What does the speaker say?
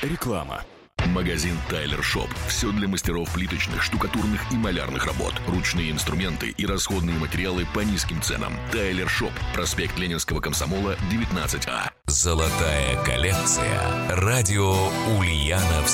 Реклама. Магазин Тайлер Шоп. Все для мастеров плиточных, штукатурных и малярных работ. Ручные инструменты и расходные материалы по низким ценам. Тайлер Шоп. Проспект Ленинского комсомола, 19А. Золотая коллекция. Радио Ульяновск.